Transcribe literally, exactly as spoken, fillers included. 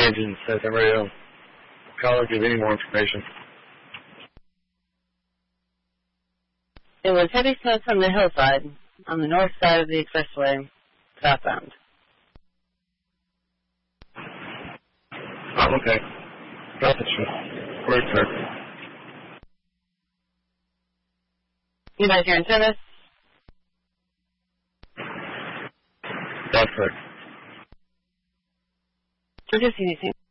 engine says I'm ready to call or give any more information. It was heavy snow from the hillside on the north side of the expressway, southbound. Oh, okay. Got the shit. Word, sir. You guys here in service? That's correct. We're just using